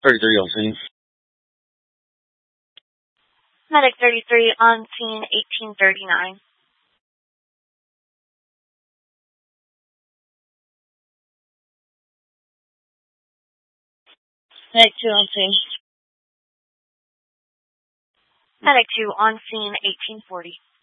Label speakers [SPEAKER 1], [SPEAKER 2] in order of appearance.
[SPEAKER 1] 33 on scene.
[SPEAKER 2] Medic 33 on scene, 1839.
[SPEAKER 3] Medic 2 on scene.
[SPEAKER 2] Medic 2 on scene, 1840.